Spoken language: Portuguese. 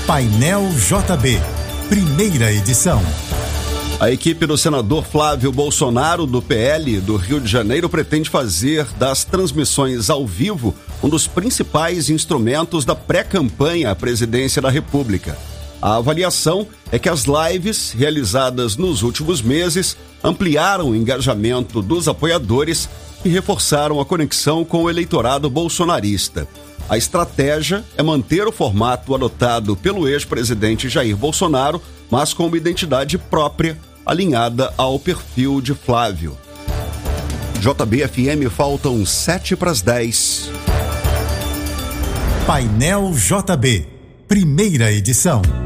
Painel JB, primeira edição. A equipe do senador Flávio Bolsonaro, do PL do Rio de Janeiro, pretende fazer das transmissões ao vivo um dos principais instrumentos da pré-campanha à presidência da República. A avaliação é que as lives realizadas nos últimos meses ampliaram o engajamento dos apoiadores e reforçaram a conexão com o eleitorado bolsonarista. A estratégia é manter o formato adotado pelo ex-presidente Jair Bolsonaro, mas com uma identidade própria, alinhada ao perfil de Flávio. JB-FM, faltam 7:10. Painel JB, primeira edição.